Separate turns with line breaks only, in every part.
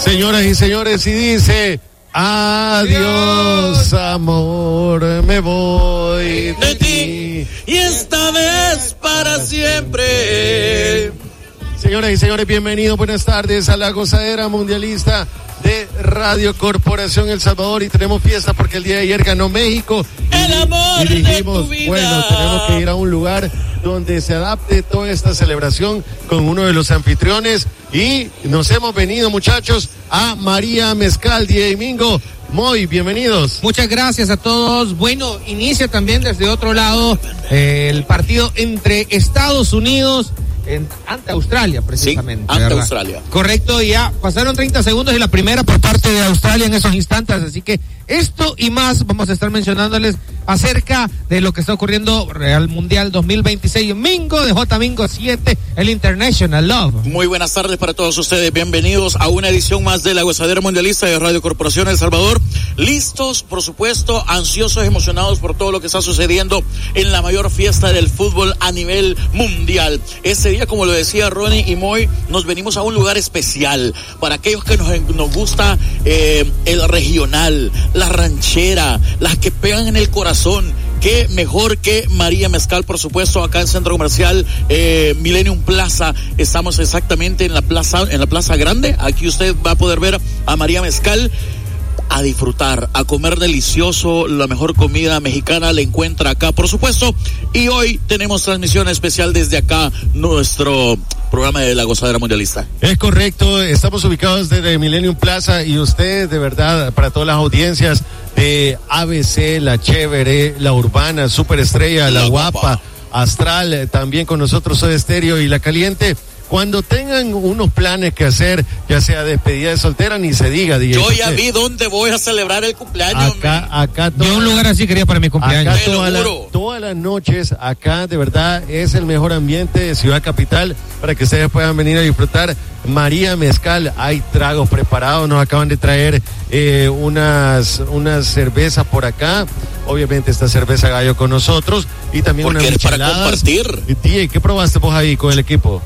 Señoras y señores, y dice: adiós, amor, me voy de ti,
y esta vez para siempre.
Señoras y señores, bienvenidos, buenas tardes a la gozadera mundialista de Radio Corporación El Salvador. Y tenemos fiesta porque el día de ayer ganó México.
El amor
y dijimos,
de tu vida.
bueno, tenemos que ir a un lugar donde se adapte toda esta celebración con uno de los anfitriones. Y nos hemos venido, muchachos, a María Mezcal, DJ Mingo. Muy bienvenidos.
Muchas gracias a todos. Bueno, inicia también desde otro lado el partido entre Estados Unidos ante Australia, precisamente.
Sí, ante Australia.
Correcto, ya pasaron 30 segundos y la primera por parte de Australia en esos instantes, así que esto y más vamos a estar mencionándoles acerca de lo que está ocurriendo al Mundial 2026. Mingo de J Mingo 7, el International Love.
Muy buenas tardes para todos ustedes, bienvenidos a una edición más de la gozadera mundialista de Radio Corporación El Salvador. Listos, por supuesto, ansiosos, emocionados por todo lo que está sucediendo en la mayor fiesta del fútbol a nivel mundial. Ese día, como lo decía Ronnie y Moy, nos venimos a un lugar especial para aquellos que nos gusta el regional, la ranchera, las que pegan en el corazón. Qué mejor que María Mezcal, por supuesto, acá en Centro Comercial Millennium Plaza. Estamos exactamente en la plaza grande. Aquí usted va a poder ver a María Mezcal, a disfrutar, a comer delicioso, la mejor comida mexicana la encuentra acá, por supuesto. Y hoy tenemos transmisión especial desde acá, nuestro programa de la gozadera mundialista.
Es correcto, estamos ubicados desde Millennium Plaza y usted, de verdad, para todas las audiencias de ABC, La Chévere, La Urbana, Superestrella, La Guapa, Astral, también con nosotros Soda Stereo y La Caliente. Cuando tengan unos planes que hacer, ya sea despedida de soltera, ni se diga.
Yo ya vi dónde voy a celebrar el cumpleaños.
Acá
yo un lugar así quería para mi cumpleaños.
Acá todas las noches, acá de verdad es el mejor ambiente de Ciudad Capital para que ustedes puedan venir a disfrutar. María Mezcal, hay tragos preparados, nos acaban de traer unas cervezas por acá. Obviamente esta cerveza Gallo con nosotros y también unas micheladas.
Para compartir.
Tía, ¿qué probaste vos ahí con el equipo?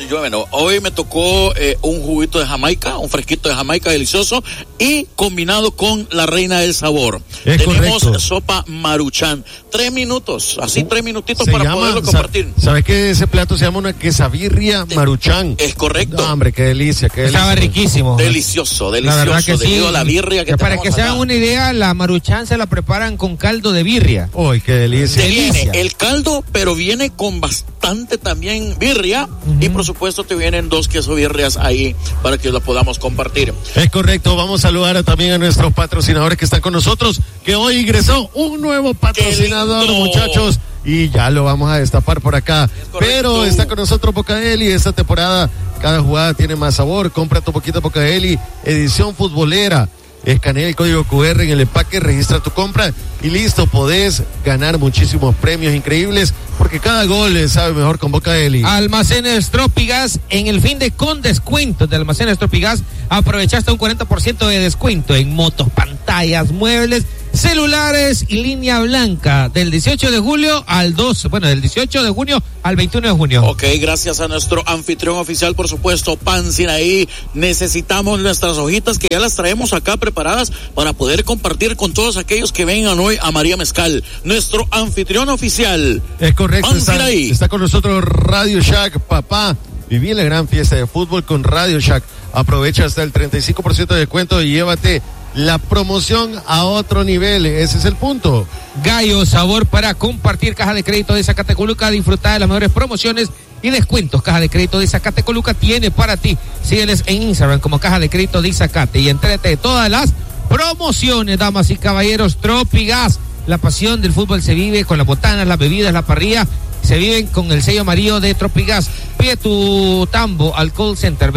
Hoy me tocó un juguito de Jamaica, un fresquito de Jamaica delicioso y combinado con la reina del sabor. Tenemos sopa Maruchan. 3 minutos, así 3 minutitos para poderlo compartir.
¿Sabes qué? Ese plato se llama una quesabirria Maruchan.
Es correcto.
No, hombre, qué delicia, qué delicia.
Estaba riquísimo.
Delicioso.
La verdad que sí.
La birria que
para que se hagan una idea, la Maruchan se la preparan con caldo de birria.
¡Uy, qué delicia!
Viene el caldo, pero viene con bastante también birria. Y por supuesto te vienen 2 queso birrias ahí para que la podamos compartir.
Es correcto, vamos a saludar también a nuestros patrocinadores que están con nosotros, que hoy ingresó un nuevo patrocinador, muchachos, y ya lo vamos a destapar por acá. Pero está con nosotros Bocadeli. Esta temporada cada jugada tiene más sabor. Compra tu poquito Bocadeli, edición futbolera. Escanea el código QR en el empaque, registra tu compra y listo, podés ganar muchísimos premios increíbles porque cada gol sabe mejor con Bocadeli.
Almacenes Tropigas, en el fin de con descuentos de Almacenes Tropigas, aprovechaste un 40% de descuento en motos, pantallas, muebles, celulares y línea blanca del 18 de julio al 2, del 18 de junio al 21 de junio.
Ok, gracias a nuestro anfitrión oficial, por supuesto, Pan Sinaí. Necesitamos nuestras hojitas que ya las traemos acá preparadas para poder compartir con todos aquellos que vengan hoy a María Mezcal, nuestro anfitrión oficial.
Es correcto, está con nosotros Radio Shack, papá. Viví la gran fiesta de fútbol con Radio Shack. Aprovecha hasta el 35% de descuento y llévate la promoción a otro nivel. Ese es el punto.
Gallo, sabor para compartir. Caja de crédito de Zacatecoluca, disfrutar de las mejores promociones y descuentos. Caja de crédito de Zacatecoluca tiene para ti. Sígueles en Instagram como Caja de crédito de Zacate y entrégate de todas las promociones, damas y caballeros. Tropigas, la pasión del fútbol se vive con las botanas, las bebidas, la parrilla. Se viven con el sello amarillo de Tropigas. Pide tu tambo al call center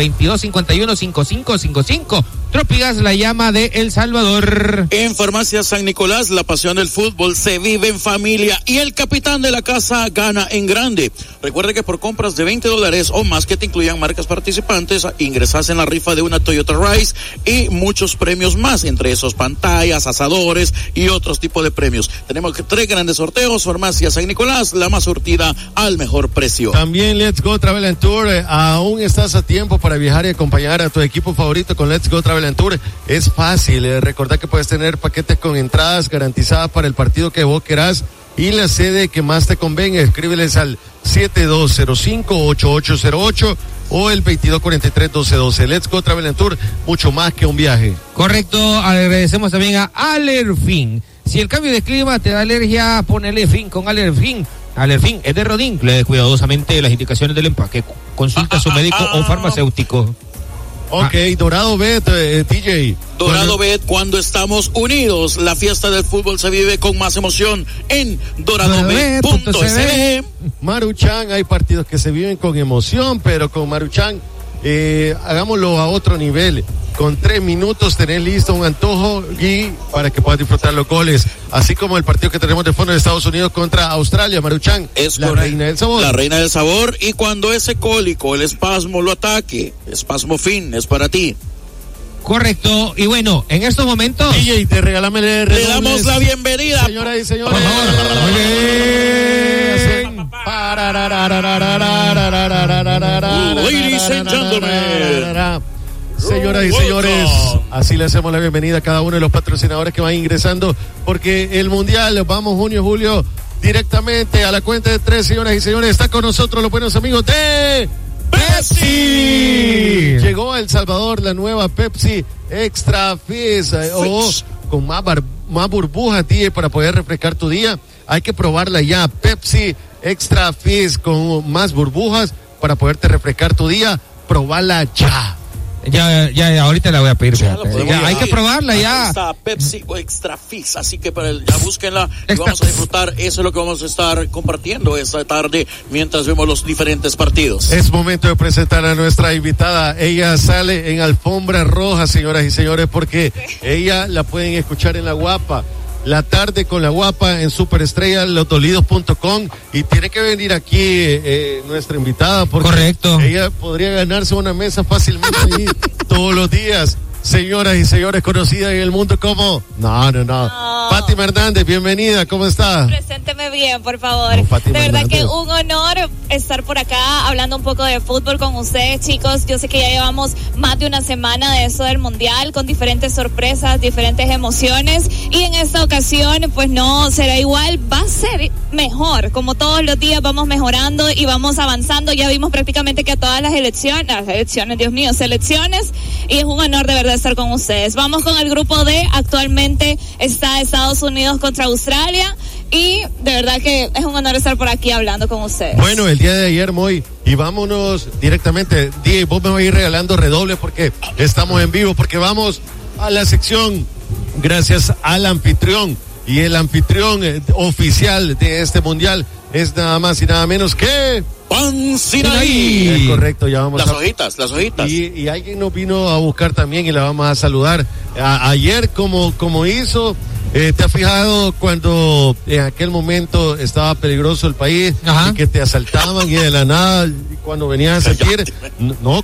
2251-5555. Tropigas, la llama de El Salvador.
En Farmacia San Nicolás, la pasión del fútbol se vive en familia y el capitán de la casa gana en grande. Recuerde que por compras de $20 o más que te incluyan marcas participantes, ingresas en la rifa de una Toyota Rise y muchos premios más, entre esos pantallas, asadores y otros tipos de premios. Tenemos 3 grandes sorteos. Farmacia San Nicolás, la más surtida al mejor precio.
También Let's Go Travel and Tour, aún estás a tiempo para viajar y acompañar a tu equipo favorito con Let's Go Travel and Tour. Es fácil, recordad que puedes tener paquetes con entradas garantizadas para el partido que vos querás y la sede que más te convenga. Escríbeles al 7205-8808 o el 2243-1212. Let's Go Travel and Tour, mucho más que un viaje.
Correcto, agradecemos también a Alerfin. Si el cambio de clima te da alergia, ponele fin con Alerfin. Alerfin es de Rodin. Lee cuidadosamente las indicaciones del empaque. Consulta a su médico o farmacéutico.
Ok, Dorado Bet, DJ.
Dorado Bet, cuando estamos unidos, la fiesta del fútbol se vive con más emoción en doradobet.cl.
Maruchan, hay partidos que se viven con emoción, pero con Maruchan hagámoslo a otro nivel. Con 3 minutos tenés listo un antojo y para que puedas disfrutar los goles, así como el partido que tenemos de fondo de Estados Unidos contra Australia. Maruchan
es
la reina del sabor.
La reina del sabor, y cuando ese cólico, el espasmo lo ataque, Espasmo Fin es para ti.
Correcto, y bueno, en estos momentos
DJ, te regalame
le damos la bienvenida,
señoras y señores.
Ladies and gentlemen,
señoras y señores, así le hacemos la bienvenida a cada uno de los patrocinadores que van ingresando, porque el Mundial, vamos junio, julio, directamente a la cuenta de 3, señoras y señores. Está con nosotros los buenos amigos de Pepsi. Llegó a El Salvador la nueva Pepsi Extra Fizz, con más burbujas, tío, para poder refrescar tu día. Hay que probarla ya, Pepsi Extra Fizz con más burbujas para poderte refrescar tu día. Probarla ya.
Ya, ahorita la voy a pedir. Hay que probarla ya.
Está Pepsi Extra Fizz, así que ya búsquenla y vamos a disfrutar. Eso es lo que vamos a estar compartiendo esta tarde mientras vemos los diferentes partidos.
Es momento de presentar a nuestra invitada. Ella sale en alfombra roja, señoras y señores, porque ella la pueden escuchar en La Guapa. La tarde con La Guapa en Superestrella, losdolidos.com, y tiene que venir aquí nuestra invitada, porque
correcto,
ella podría ganarse una mesa fácilmente ahí todos los días. Señoras y señores, conocida en el mundo como... No. Fátima Hernández, bienvenida, ¿cómo está?
Presénteme bien, por favor. De verdad
Hernández,
que un honor estar por acá hablando un poco de fútbol con ustedes, chicos. Yo sé que ya llevamos más de una semana de eso del Mundial, con diferentes sorpresas, diferentes emociones, y en esta ocasión pues no será igual, va a ser mejor. Como todos los días vamos mejorando y vamos avanzando. Ya vimos prácticamente que a todas las selecciones, y es un honor de verdad estar con ustedes. Vamos con el grupo D. Actualmente está Estados Unidos contra Australia, y de verdad que es un honor estar por aquí hablando con ustedes.
Bueno, el día de ayer, Moy, y vámonos directamente. DJ, vos me vas a ir regalando redoble porque estamos en vivo, porque vamos a la sección gracias al anfitrión, y el anfitrión oficial de este mundial es nada más y nada menos que
Pan Sinaí.
Es correcto, ya vamos
las hojitas.
Y alguien nos vino a buscar también y la vamos a saludar. Ayer, como hizo, ¿te has fijado cuando en aquel momento estaba peligroso el país?
Ajá.
Y que te asaltaban y de la nada, cuando venías a sentir, no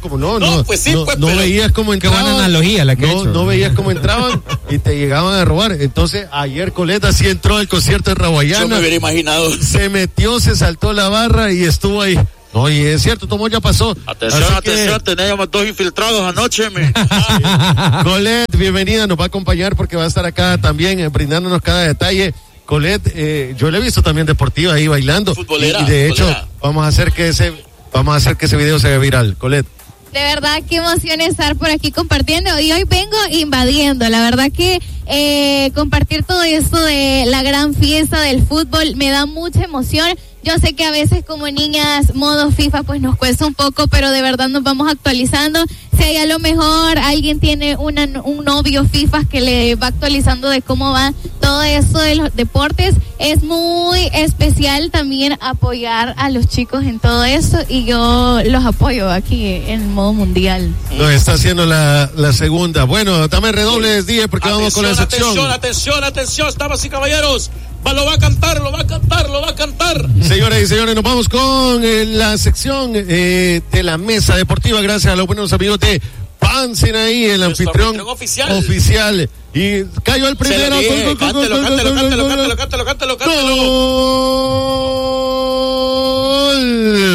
veías cómo entraban.
Qué buena analogía la que he hecho.
No veías cómo entraban y te llegaban a robar. Entonces, ayer Coleta sí entró al concierto de Raguayana.
Yo me hubiera imaginado.
Se metió, se saltó la barra y estuvo ahí. No, y es cierto, Tomo ya pasó.
Atención, teníamos 2 infiltrados anoche.
Colette, bienvenida, nos va a acompañar porque va a estar acá también brindándonos cada detalle. Colette, yo le he visto también deportiva ahí bailando.
Futbolera.
Y de hecho, vamos a hacer que ese video se vea viral. Colette.
De verdad, qué emoción estar por aquí compartiendo, y hoy vengo invadiendo. La verdad que compartir todo esto de la gran fiesta del fútbol me da mucha emoción. Yo sé que a veces como niñas, modo FIFA, pues nos cuesta un poco, pero de verdad nos vamos actualizando. Si hay a lo mejor alguien tiene un novio FIFA que le va actualizando de cómo va todo esto de los deportes, es muy especial también apoyar a los chicos en todo eso, y yo los apoyo aquí en modo mundial.
Nos está haciendo la segunda. Bueno, dame redobles, DJ, porque vamos con la sección.
Atención, damas y caballeros. Lo va a cantar.
Señoras y señores, nos vamos con la sección de la mesa deportiva, gracias a los buenos amigos de Pan Sinaí, el anfitrión oficial. Y cayó el primero.
Cántelo.
Gol.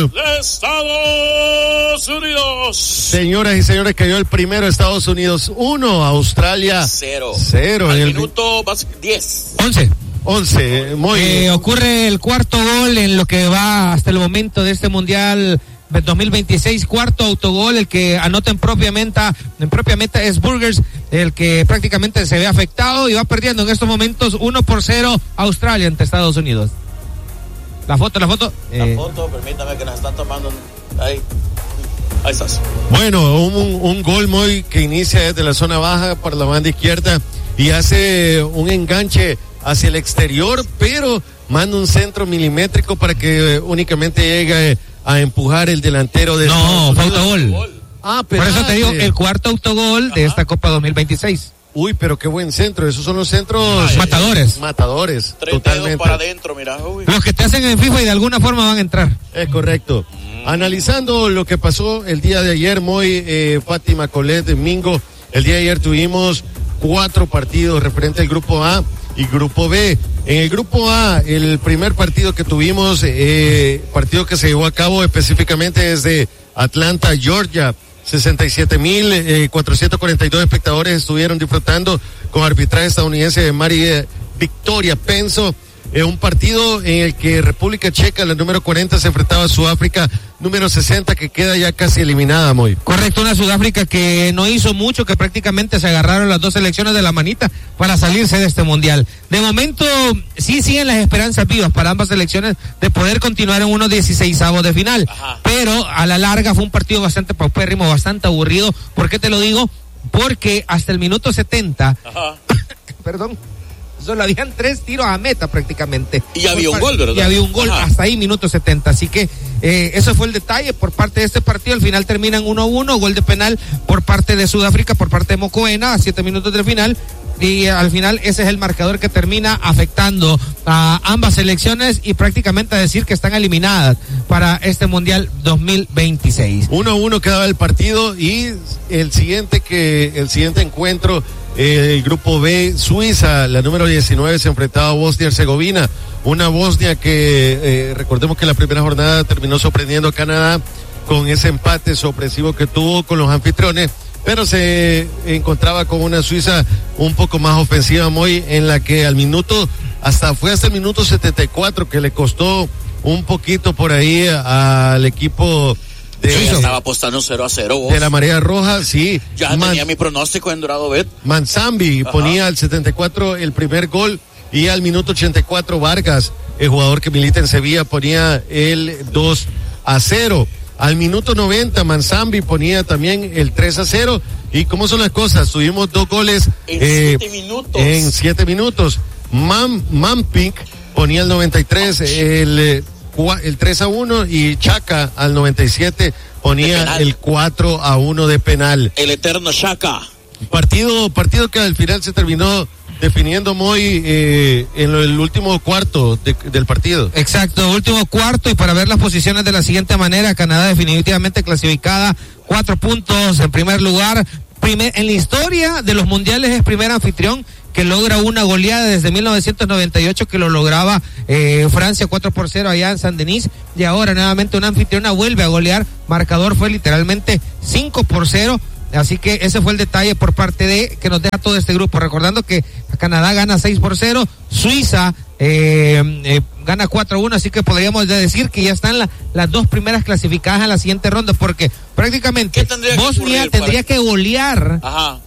Bueno.
Estados Unidos.
Señoras y señores, cayó el primero, Estados Unidos 1, Australia
0.
En el
minuto 10.
11.
Muy bien.
Ocurre el cuarto gol en lo que va hasta el momento de este Mundial 2026, cuarto autogol, el que anota en propia meta es Burgers, el que prácticamente se ve afectado y va perdiendo en estos momentos 1-0 Australia ante Estados Unidos. La foto.
La foto, permítame que nos están tomando. Ahí estás.
Bueno, un gol muy que inicia desde la zona baja por la banda izquierda y hace un enganche hacia el exterior, pero manda un centro milimétrico para que únicamente llegue a empujar el delantero de
No, fue autogol.
Pero
por eso te digo, el cuarto autogol de esta Copa 2026.
Uy, pero qué buen centro. Esos son los centros matadores.
3 dedos para adentro, mira.
Los que te hacen en FIFA y de alguna forma van a entrar.
Es correcto. Analizando lo que pasó el día de ayer, Fátima, Colette, Mingo, el día de ayer tuvimos 4 partidos referente al grupo A y grupo B. En el grupo A, el primer partido que tuvimos, partido que se llevó a cabo específicamente desde Atlanta, Georgia. 67,442 espectadores estuvieron disfrutando con arbitraje estadounidense de María Victoria Penso. Un partido en el que República Checa, la número 40, se enfrentaba a Sudáfrica, número 60, que queda ya casi eliminada,
Correcto, una Sudáfrica que no hizo mucho, que prácticamente se agarraron las dos selecciones de la manita para salirse de este mundial. De momento, sí siguen las esperanzas vivas para ambas selecciones de poder continuar en unos 16avos de final.
Ajá.
Pero a la larga fue un partido bastante paupérrimo, bastante aburrido. ¿Por qué te lo digo? Porque hasta el minuto 70, perdón, solo habían 3 tiros a meta prácticamente.
Y había un gol, ¿verdad?
Y había un gol hasta ahí, minuto 70. Así que eso fue el detalle por parte de este partido. Al final terminan 1-1, gol de penal por parte de Sudáfrica, por parte de Mokoena, a 7 minutos del final. Y al final ese es el marcador que termina afectando a ambas selecciones y prácticamente a decir que están eliminadas para este Mundial 2026.
1-1 quedaba el partido y el siguiente encuentro, el grupo B, Suiza, la número 19, se enfrentaba a Bosnia-Herzegovina. Una Bosnia que recordemos que la primera jornada terminó sorprendiendo a Canadá con ese empate sorpresivo que tuvo con los anfitriones, pero se encontraba con una Suiza un poco más ofensiva, en la que fue hasta el minuto 74 que le costó un poquito por ahí al equipo
Yo ya estaba apostando 0-0
de la Marea Roja, sí.
Ya tenía mi pronóstico en Dorado Bet.
Manzambi ponía al 74 el primer gol y al minuto 84 Vargas, el jugador que milita en Sevilla, ponía el 2-0. Al minuto 90 Manzambi ponía también el 3-0. ¿Y cómo son las cosas? Tuvimos 2 goles
en 7 minutos.
En 7 minutos. Mampink ponía el 93 el 3-1 y Chaca al 97 ponía el 4-1 de penal.
El eterno Chaca.
Partido que al final se terminó definiendo en el último cuarto del partido.
Exacto, último cuarto, y para ver las posiciones de la siguiente manera: Canadá definitivamente clasificada, 4 puntos en primer lugar. En la historia de los mundiales es primer anfitrión que logra una goleada desde 1998, que lo lograba Francia 4-0 allá en Saint-Denis, y ahora nuevamente una anfitriona vuelve a golear. Marcador fue literalmente 5-0. Así que ese fue el detalle por parte de que nos deja todo este grupo. Recordando que Canadá gana 6-0, Suiza gana 4-1, así que podríamos decir que ya están las 2 primeras clasificadas a la siguiente ronda, porque prácticamente Bosnia tendría que golear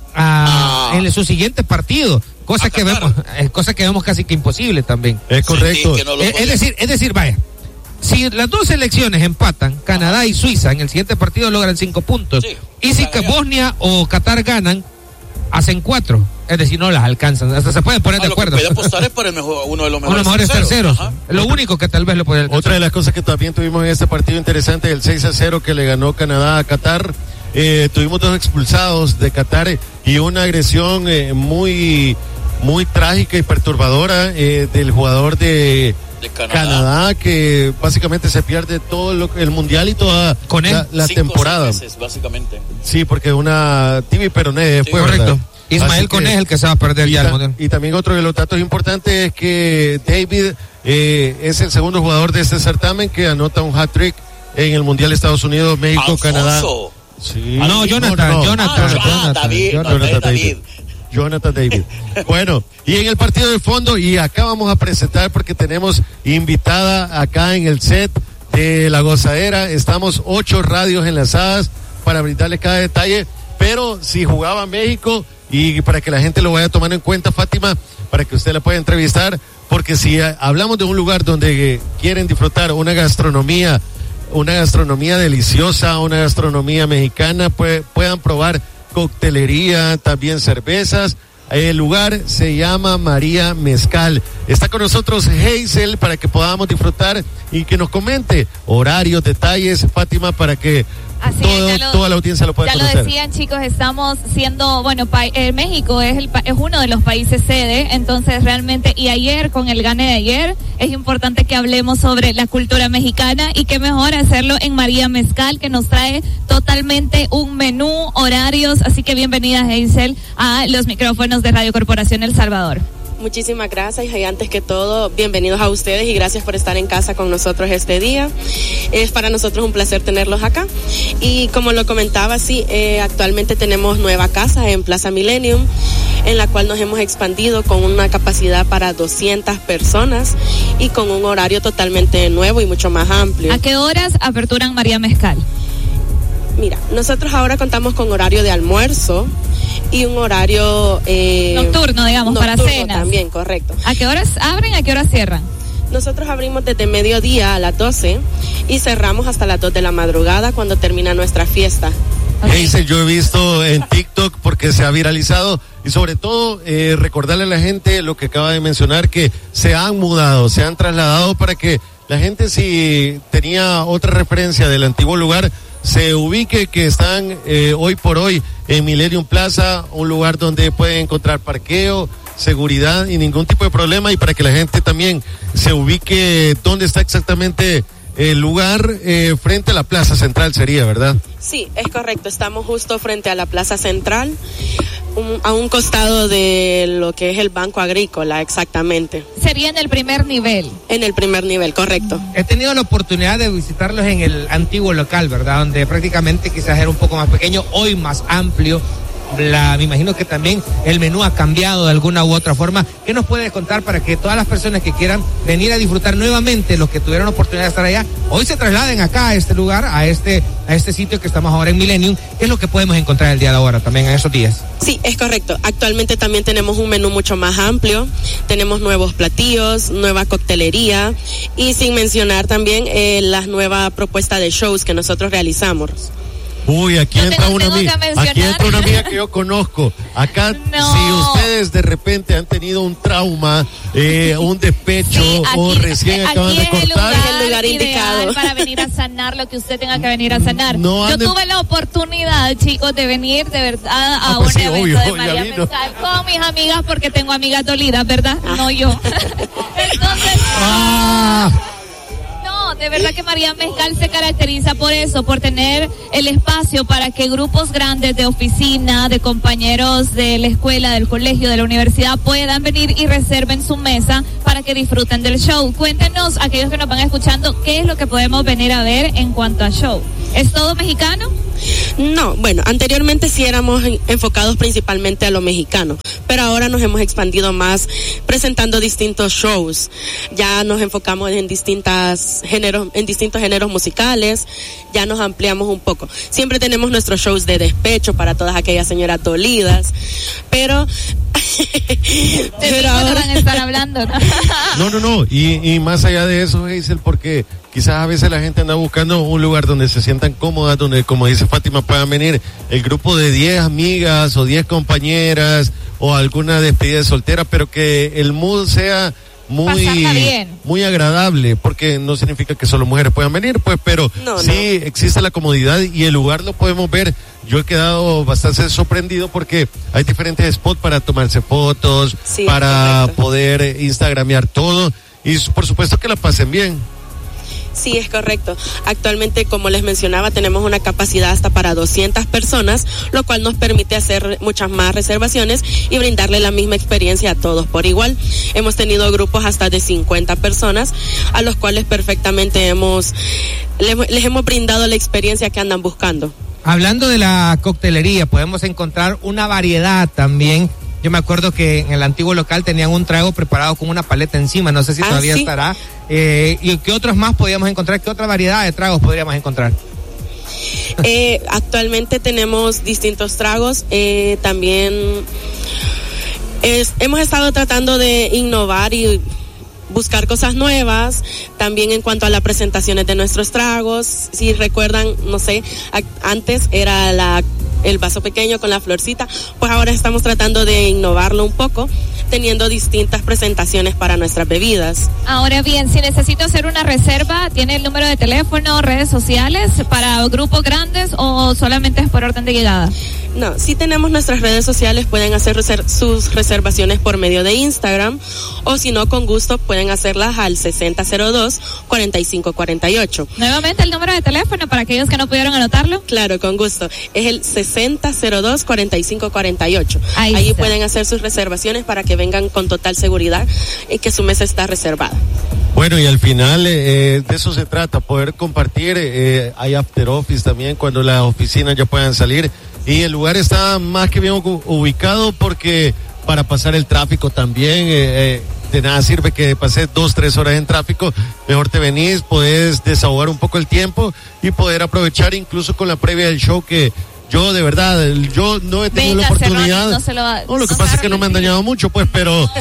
en su siguiente partido, cosa que vemos casi que imposible también.
Es correcto.
Sí,
es decir, vaya, si las 2 selecciones empatan, Canadá y Suiza, en el siguiente partido logran 5 puntos. Sí, y si Bosnia o Qatar ganan, hacen 4. Es decir, no las alcanzan. Hasta se pueden poner de acuerdo.
Lo que puede apostar es por uno de los mejores
terceros. Lo único que tal vez lo puede alcanzar.
Otra de las cosas que también tuvimos en este partido interesante, el 6-0 que le ganó Canadá a Qatar. Tuvimos 2 expulsados de Qatar y una agresión muy trágica y perturbadora del jugador de Canadá, que básicamente se pierde todo el mundial y toda la temporada.
5 meses, básicamente.
Sí, porque una tibia peroné después.
Correcto. Ismael Koné es el que se va a perder ya el mundial.
Y también otro de los datos importantes es que David es el segundo jugador de este certamen que anota un hat-trick en el Mundial Estados Unidos, México,
Alfonso.
Canadá. Sí.
No,
Jonathan David. Bueno, y en el partido de fondo, y acá vamos a presentar porque tenemos invitada acá en el set de La Gozadera. Estamos 8 radios enlazadas para brindarles cada detalle, pero si jugaba México, y para que la gente lo vaya a tomar en cuenta, Fátima, para que usted la pueda entrevistar, porque si hablamos de un lugar donde quieren disfrutar una gastronomía deliciosa, una gastronomía mexicana, puedan probar coctelería, también cervezas. El lugar se llama María Mezcal. Está con nosotros Hazel para que podamos disfrutar y que nos comente horarios, detalles, Fátima, para que toda la audiencia lo pueda conocer.
Ya lo decían, chicos, estamos siendo, México es uno de los países sede, entonces realmente, y ayer, con el gane de ayer, es importante que hablemos sobre la cultura mexicana, y qué mejor hacerlo en María Mezcal, que nos trae totalmente un menú, horarios, así que bienvenida, Hazel, a los micrófonos de Radio Corporación El Salvador.
Muchísimas gracias, y antes que todo, bienvenidos a ustedes y gracias por estar en casa con nosotros este día. Es para nosotros un placer tenerlos acá. Y como lo comentaba, sí, actualmente tenemos nueva casa en Plaza Millennium, en la cual nos hemos expandido con una capacidad para 200 personas y con un horario totalmente nuevo y mucho más amplio.
¿A qué horas aperturan María Mezcal?
Mira, nosotros ahora contamos con horario de almuerzo y un horario
nocturno, digamos, para cenas.
También, correcto.
¿A qué horas abren, a qué horas cierran?
Nosotros abrimos desde mediodía a las 12 y cerramos hasta las 2 de la madrugada cuando termina nuestra fiesta.
Hazel, yo he visto en TikTok porque se ha viralizado, y sobre todo recordarle a la gente lo que acaba de mencionar, que se han mudado, se han trasladado para que la gente, si tenía otra referencia del antiguo lugar, se ubique, que están hoy por hoy en Millennium Plaza, un lugar donde pueden encontrar parqueo, seguridad y ningún tipo de problema, y para que la gente también se ubique dónde está exactamente el lugar, frente a la Plaza Central sería, ¿verdad?
Sí, es correcto, estamos justo frente a la Plaza Central, a un costado de lo que es el Banco Agrícola, exactamente.
Sería en el primer nivel.
En el primer nivel, correcto.
He tenido la oportunidad de visitarlos en el antiguo local, ¿verdad? Donde prácticamente quizás era un poco más pequeño, hoy más amplio. Me imagino que también el menú ha cambiado de alguna u otra forma. ¿Qué nos puedes contar para que todas las personas que quieran venir a disfrutar nuevamente, los que tuvieron la oportunidad de estar allá, hoy se trasladen acá a este lugar, a este sitio que estamos ahora en Millennium? ¿Qué es lo que podemos encontrar el día de ahora también en esos días?
Sí, es correcto. Actualmente también tenemos un menú mucho más amplio, tenemos nuevos platillos, nueva coctelería, y sin mencionar también la nueva propuesta de shows que nosotros realizamos.
Uy, aquí entra una amiga que yo conozco. Acá, si ustedes de repente han tenido un trauma, un despecho, o recién acaban de cortar,
es el lugar indicado para venir a sanar lo que usted tenga que venir a sanar. Yo tuve la oportunidad, chicos, de venir de verdad a un evento de María Mezcal con mis amigas, porque tengo amigas dolidas, ¿verdad? No yo. Entonces, de verdad que María Mezcal se caracteriza por eso, por tener el espacio para que grupos grandes de oficina, de compañeros de la escuela, del colegio, de la universidad, puedan venir y reserven su mesa para que disfruten del show. Cuéntenos, aquellos que nos van escuchando, ¿qué es lo que podemos venir a ver en cuanto a show? ¿Es todo mexicano?
No, bueno, anteriormente sí éramos enfocados principalmente a lo mexicano, pero ahora nos hemos expandido más presentando distintos shows. Ya nos enfocamos en distintos géneros musicales, ya nos ampliamos un poco. Siempre tenemos nuestros shows de despecho para todas aquellas señoras dolidas, pero
ahora van a estar hablando, ¿no?
No, y más allá de eso, Hazel, porque quizás a veces la gente anda buscando un lugar donde se sientan cómodas, donde, como dice Fátima, puedan venir el grupo de 10 amigas o 10 compañeras o alguna despedida de soltera, pero que el mood sea muy agradable, porque no significa que solo mujeres puedan venir, pues, pero sí existe la comodidad y el lugar lo podemos ver. Yo he quedado bastante sorprendido porque hay diferentes spots para tomarse fotos, para poder instagramear todo, y por supuesto que la pasen bien.
Sí, es correcto. Actualmente, como les mencionaba, tenemos una capacidad hasta para 200 personas, lo cual nos permite hacer muchas más reservaciones y brindarle la misma experiencia a todos por igual. Hemos tenido grupos hasta de 50 personas, a los cuales perfectamente les hemos brindado la experiencia que andan buscando.
Hablando de la coctelería, podemos encontrar una variedad también. Yo me acuerdo que en el antiguo local tenían un trago preparado con una paleta encima, no sé si todavía
sí
estará. ¿Y qué otros más podríamos encontrar? ¿Qué otra variedad de tragos podríamos encontrar?
Actualmente tenemos distintos tragos, también hemos estado tratando de innovar y buscar cosas nuevas, también en cuanto a las presentaciones de nuestros tragos. Si recuerdan, no sé, antes era el vaso pequeño con la florcita, pues ahora estamos tratando de innovarlo un poco, teniendo distintas presentaciones para nuestras bebidas.
Ahora bien, si necesito hacer una reserva, ¿tiene el número de teléfono, redes sociales para grupos grandes o solamente es por orden de llegada?
No, sí tenemos nuestras redes sociales, pueden hacer sus reservaciones por medio de Instagram, o si no, con gusto pueden hacerlas al 6002-4548.
Nuevamente el número de teléfono para aquellos que no pudieron anotarlo.
Claro, con gusto. Es el 6002-4548. Ahí pueden hacer sus reservaciones para que vengan con total seguridad y que su mesa está reservada.
Bueno, y al final de eso se trata, poder compartir. Hay after office también cuando las oficinas ya puedan salir. Y el lugar está más que bien ubicado porque para pasar el tráfico también, de nada sirve que pases 2-3 horas en tráfico, mejor te venís, podés desahogar un poco el tiempo y poder aprovechar incluso con la previa del show que yo de verdad, yo no he tenido la oportunidad. Lo que pasa es que no me han dañado mucho, pues, pero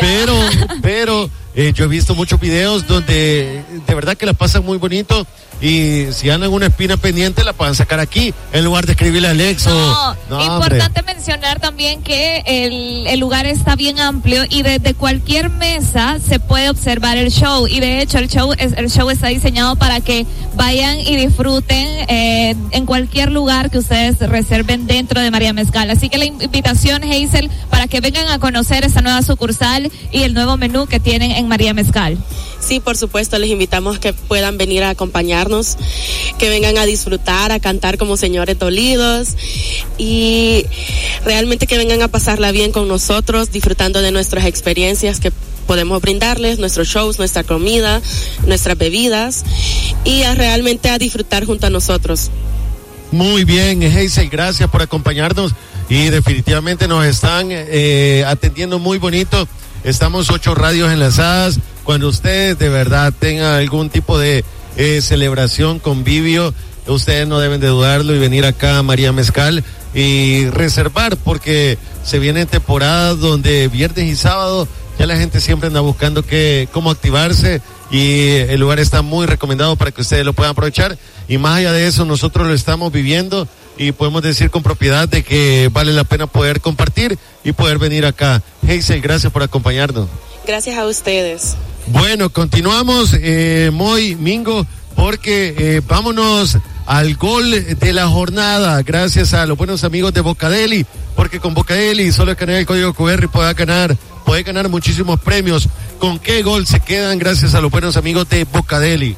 yo he visto muchos videos donde de verdad que la pasan muy bonito y si andan una espina pendiente la pueden sacar aquí en lugar de escribirle a Alex.
Importante mencionar también que el lugar está bien amplio y desde cualquier mesa se puede observar el show, y de hecho el show está diseñado para que vayan y disfruten en cualquier lugar que ustedes reserven dentro de María Mezcal. Así que la invitación, Hazel, para que vengan a conocer esta nueva sucursal y el nuevo menú que tienen en María Mezcal.
Sí, por supuesto, les invitamos que puedan venir a acompañarnos, que vengan a disfrutar, a cantar como señores dolidos y realmente que vengan a pasarla bien con nosotros, disfrutando de nuestras experiencias que podemos brindarles, nuestros shows, nuestra comida, nuestras bebidas y realmente a disfrutar junto a nosotros.
Muy bien, Hazel, gracias por acompañarnos y definitivamente nos están atendiendo muy bonito. Estamos 8 radios enlazadas. Cuando ustedes de verdad tengan algún tipo de celebración, convivio, ustedes no deben de dudarlo y venir acá a María Mezcal y reservar, porque se vienen temporadas donde viernes y sábado ya la gente siempre anda buscando cómo activarse y el lugar está muy recomendado para que ustedes lo puedan aprovechar. Y más allá de eso, nosotros lo estamos viviendo y podemos decir con propiedad de que vale la pena poder compartir y poder venir acá. Hazel, gracias por acompañarnos.
Gracias a ustedes.
Bueno, continuamos, Moy, Mingo, porque vámonos al gol de la jornada, gracias a los buenos amigos de Bocadeli, porque con Bocadeli solo escanea el código QR y puede ganar muchísimos premios. ¿Con qué gol se quedan gracias a los buenos amigos de Bocadeli?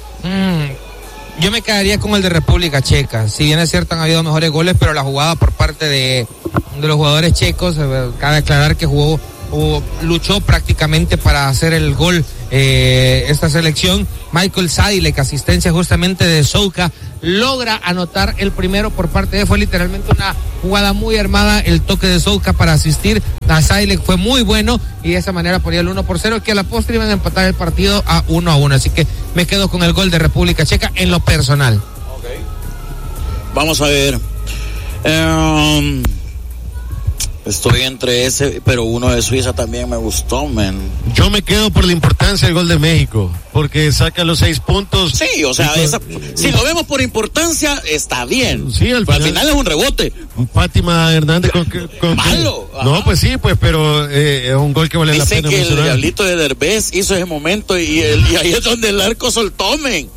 Yo me quedaría con el de República Checa. Si bien es cierto, han habido mejores goles, pero la jugada por parte de los jugadores checos, cabe aclarar que luchó prácticamente para hacer el gol esta selección. Michael Sadilek, asistencia justamente de Souka, logra anotar el primero por parte de, fue literalmente una jugada muy armada, el toque de Souka para asistir a Sadilek fue muy bueno y de esa manera ponía el 1-0, que a la postre iban a empatar el partido a 1-1, así que me quedo con el gol de República Checa en lo personal.
Okay. Vamos a ver, estoy entre ese, pero uno de Suiza también me gustó, man.
Yo me quedo por la importancia del gol de México, porque saca los 6 puntos.
Sí, o sea, si lo vemos por importancia, está bien.
Sí, al
final es un rebote.
Fátima Hernández
malo.
No, pues sí, pues, pero es un gol que vale la pena mencionar.
Dicen que el Diablito de Derbez hizo ese momento y ahí es donde el arco soltó, men.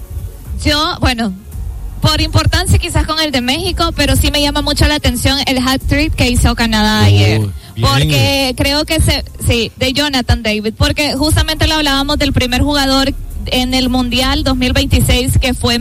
Por importancia quizás con el de México, pero sí me llama mucho la atención el hat-trick que hizo Canadá ayer. Porque creo que de Jonathan David, porque justamente lo hablábamos del primer jugador en el Mundial 2026 que fue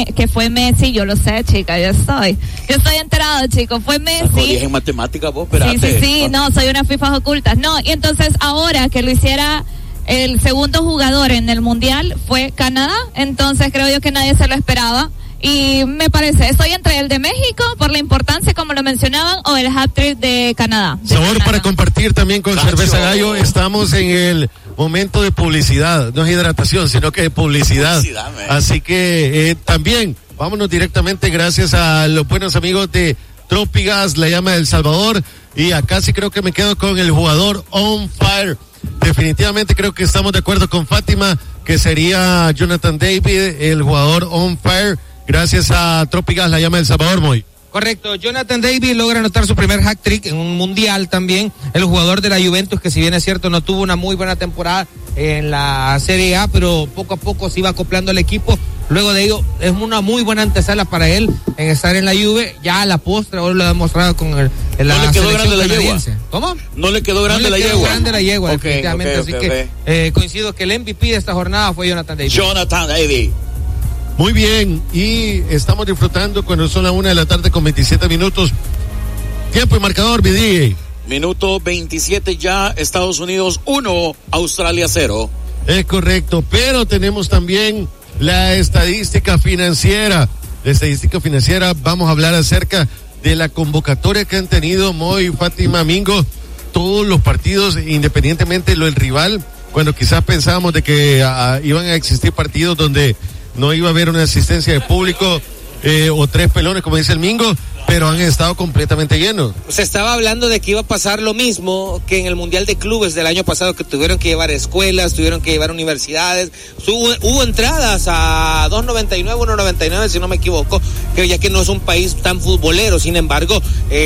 Messi, yo lo sé, chica, yo estoy enterado, chicos, fue Messi.
En matemáticas vos, espérate.
Sí, no, soy unas fifas ocultas. No, y entonces ahora que lo hiciera el segundo jugador en el Mundial fue Canadá, entonces creo yo que nadie se lo esperaba. Y me parece, estoy entre el de México por la importancia, como lo mencionaban, o el hat-trick de Canadá.
Sabor para compartir también con Cerveza Gallo. Estamos en el momento de publicidad, no es hidratación, sino que es publicidad. Así que también vámonos directamente gracias a los buenos amigos de Tropigas, la llama del Salvador. Y acá sí creo que me quedo con el jugador on fire. Definitivamente creo que estamos de acuerdo con Fátima, que sería Jonathan David, el jugador on fire. Gracias a Tropigas, la llama del Salvador, Moy.
Correcto, Jonathan David logra anotar su primer hat-trick en un mundial también. El jugador de la Juventus, que si bien es cierto no tuvo una muy buena temporada en la Serie A, pero poco a poco se iba acoplando al equipo. Luego de ello, es una muy buena antesala para él en estar en la Juve. Ya a la postre, ahora lo ha demostrado con la
¿No le quedó grande la yegua?
¿Cómo?
¿No le quedó grande la yegua?
No le quedó grande la yegua, definitivamente. Así que coincido que el MVP de esta jornada fue Jonathan David.
Jonathan David.
Muy bien, y estamos disfrutando cuando son las 1:00 p.m. con 27 minutos. Tiempo y marcador, mi DJ.
Minuto 27 ya, Estados Unidos 1, Australia 0.
Es correcto, pero tenemos también la estadística financiera. La estadística financiera, vamos a hablar acerca de la convocatoria que han tenido Moy, Fátima, Mingo, todos los partidos, independientemente del rival, cuando quizás pensábamos de que iban a existir partidos donde no iba a haber una asistencia de público o 3 pelones, como dice el Mingo, pero han estado completamente llenos.
Se estaba hablando de que iba a pasar lo mismo que en el Mundial de Clubes del año pasado, que tuvieron que llevar escuelas, tuvieron que llevar universidades. Hubo entradas a $2.99, $1.99 si no me equivoco, que ya que no es un país tan futbolero. Sin embargo,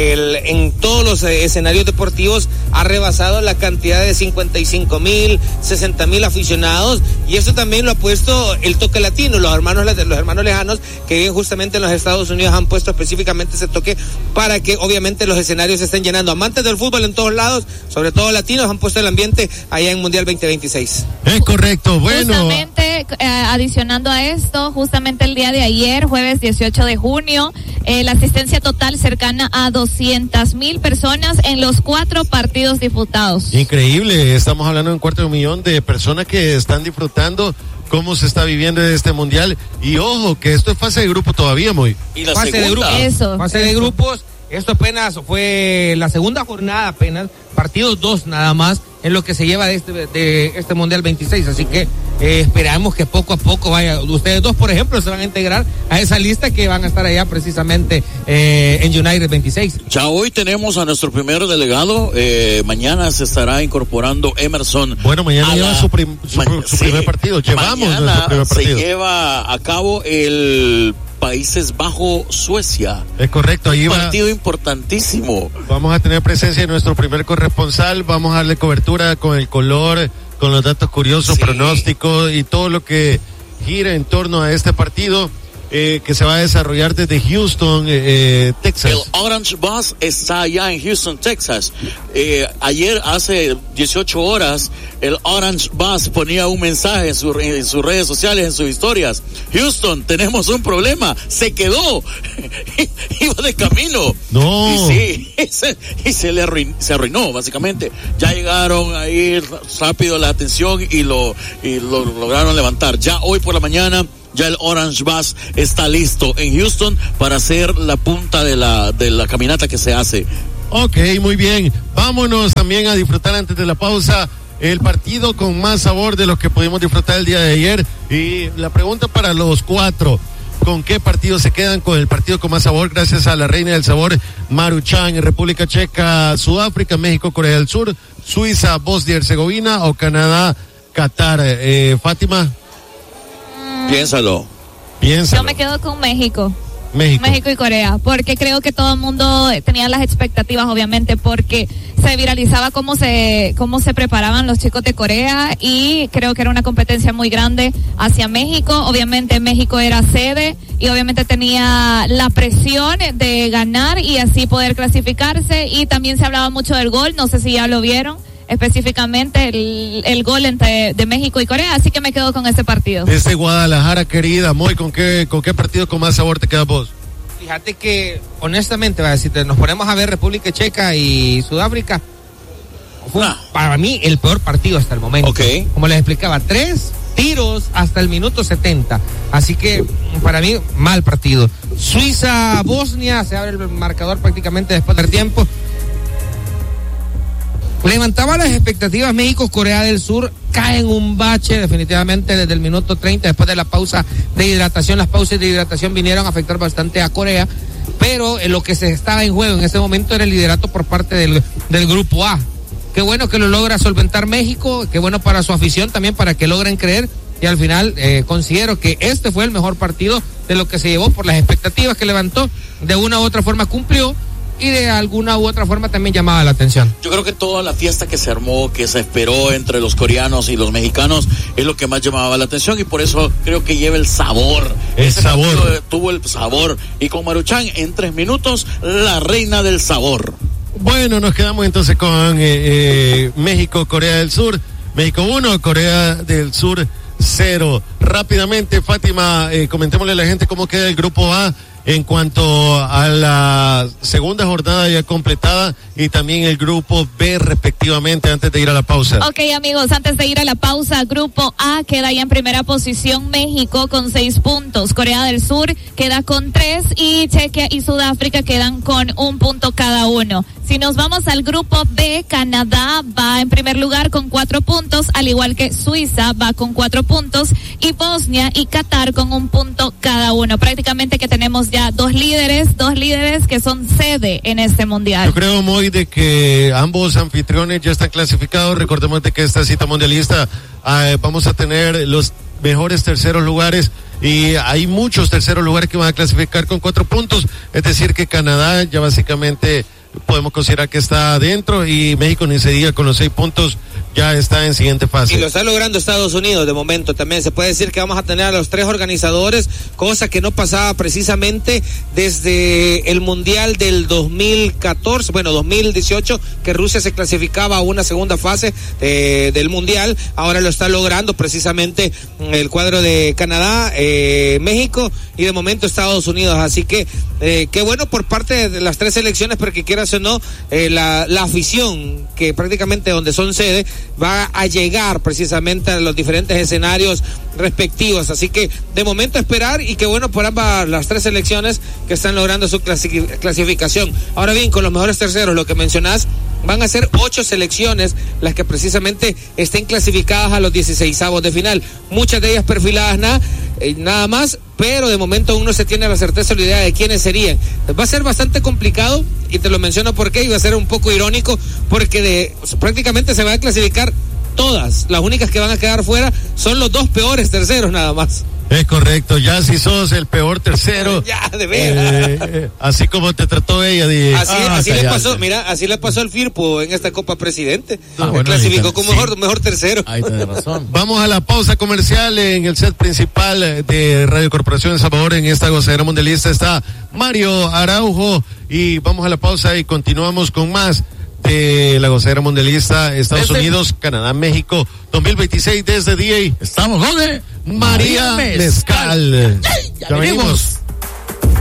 en todos los escenarios deportivos ha rebasado la cantidad de 55,000, 60,000 aficionados, y eso también lo ha puesto el toque latino. Los hermanos lejanos que viven justamente en los Estados Unidos han puesto específicamente ese toque para que obviamente los escenarios se estén llenando. Amantes del fútbol en todos lados, sobre todo latinos, han puesto el ambiente allá en Mundial 2026.
Es correcto, bueno.
Justamente adicionando a esto, justamente el día de ayer, jueves 18 de junio, la asistencia total cercana a 200,000 personas en los 4 partidos disputados.
Increíble, estamos hablando de 250,000 de personas que están disfrutando cómo se está viviendo este mundial. Y ojo, que esto es fase de grupo todavía, Moy.
Y la segunda.
Fase de grupos. Esto apenas fue la segunda jornada, apenas partidos 2 nada más en lo que se lleva de este Mundial 26, así que esperamos que poco a poco vaya. Ustedes dos, por ejemplo, se van a integrar a esa lista que van a estar allá precisamente en United 26.
Ya hoy tenemos a nuestro primer delegado, mañana se estará incorporando Emerson.
Bueno, mañana lleva su primer partido, llevamos nuestro primer partido.
Se lleva a cabo el Países Bajos-Suecia.
Es correcto, ahí va.
Partido importantísimo.
Vamos a tener presencia de nuestro primer corresponsal, vamos a darle cobertura con el color, con los datos curiosos, pronósticos y todo lo que gira en torno a este partido que se va a desarrollar desde Houston, Texas.
El Orange Bus está allá en Houston, Texas. Ayer, hace 18 horas, el Orange Bus ponía un mensaje en sus redes sociales, en sus historias. Houston, tenemos un problema. Se quedó. Iba de camino.
No.
Y se arruinó, básicamente. Ya llegaron ahí rápido la atención y lo lograron levantar. Ya hoy por la mañana, ya el Orange Bus está listo en Houston para hacer la punta de la caminata que se hace.
Ok, muy bien. Vámonos también a disfrutar antes de la pausa el partido con más sabor de los que pudimos disfrutar el día de ayer. Y la pregunta para los 4: ¿con qué partido se quedan? Con el partido con más sabor, gracias a la reina del sabor, Maruchan. República Checa, Sudáfrica, México, Corea del Sur, Suiza, Bosnia y Herzegovina o Canadá, Qatar. Fátima.
Piénsalo.
Yo me quedo con México y Corea, porque creo que todo el mundo tenía las expectativas, obviamente, porque se viralizaba cómo se preparaban los chicos de Corea, y creo que era una competencia muy grande hacia México. Obviamente México era sede y obviamente tenía la presión de ganar y así poder clasificarse, y también se hablaba mucho del gol, no sé si ya lo vieron. específicamente el gol de México y Corea, así que me quedo con ese partido.
Este Guadalajara, querida, Moy, ¿con qué partido con más sabor te quedas vos?
Fíjate que, honestamente, si nos ponemos a ver República Checa y Sudáfrica, fue para mí el peor partido hasta el momento.
Okay.
Como les explicaba, 3 tiros hasta el minuto 70. Así que, para mí, mal partido. Suiza-Bosnia, se abre el marcador prácticamente después del tiempo. Levantaba las expectativas México-Corea del Sur, cae en un bache definitivamente desde el minuto 30, después de la pausa de hidratación. Las pausas de hidratación vinieron a afectar bastante a Corea, pero lo que se estaba en juego en ese momento era el liderato por parte del grupo A. Qué bueno que lo logra solventar México, qué bueno para su afición también, para que logren creer, y al final considero que este fue el mejor partido de lo que se llevó por las expectativas que levantó, de una u otra forma cumplió, y de alguna u otra forma también llamaba la atención.
Yo creo que toda la fiesta que se armó, que se esperó entre los coreanos y los mexicanos, es lo que más llamaba la atención, y por eso creo que lleva el sabor. Ese sabor. Tuvo el sabor, y con Maruchan en 3 minutos, la reina del sabor.
Bueno, nos quedamos entonces con México, Corea del Sur. México 1, Corea del Sur 0. Rápidamente, Fátima, comentémosle a la gente cómo queda el grupo A en cuanto a la segunda jornada ya completada, y también el grupo B respectivamente, antes de ir a la pausa.
Ok, amigos, antes de ir a la pausa, grupo A queda ya en primera posición México con 6 puntos, Corea del Sur queda con 3 y Chequia y Sudáfrica quedan con 1 punto cada uno. Si nos vamos al grupo B, Canadá va en primer lugar con 4 puntos, al igual que Suiza va con 4 puntos, y Bosnia y Qatar con 1 punto cada uno. Prácticamente que tenemos ya dos líderes que son sede en este mundial.
Yo creo, Moy, de que ambos anfitriones ya están clasificados. Recordemos de que esta cita mundialista vamos a tener los mejores terceros lugares, y hay muchos terceros lugares que van a clasificar con 4 puntos, es decir que Canadá ya básicamente podemos considerar que está adentro, y México ni se diga, con los 6 puntos ya está en siguiente fase.
Y lo está logrando Estados Unidos de momento también. Se puede decir que vamos a tener a los 3 organizadores, cosa que no pasaba precisamente desde el Mundial del 2018, que Rusia se clasificaba a una segunda fase del Mundial. Ahora lo está logrando precisamente el cuadro de Canadá, México y de momento Estados Unidos. Así que qué bueno por parte de las 3 selecciones, porque quieras o no, la afición que prácticamente donde son sede va a llegar precisamente a los diferentes escenarios respectivos. Así que de momento esperar, y qué bueno por ambas las 3 selecciones que están logrando su clasificación. Ahora bien, con los mejores terceros, lo que mencionás, van a ser 8 selecciones las que precisamente estén clasificadas a los 16avos de final, muchas de ellas perfiladas nada más, pero de momento aún no se tiene la certeza o la idea de quiénes serían. Va a ser bastante complicado, y te lo menciono porque iba a ser un poco irónico, porque prácticamente se van a clasificar todas. Las únicas que van a quedar fuera son los 2 peores terceros nada más.
Es correcto, ya si sos el peor tercero,
ya, de veras.
así como te trató ella,
así le pasó, mira, así le pasó al Firpo en esta Copa Presidente. Bueno, clasificó como mejor tercero.
Ahí tenés razón. Vamos a la pausa comercial. En el set principal de Radio Corporación de Salvador, en esta gozadera mundialista, está Mario Araujo, y vamos a la pausa y continuamos con más de la gozadera mundialista. Estados Unidos, Canadá, México 2026 desde DA.
Estamos con
María Mezcal.
Ya venimos.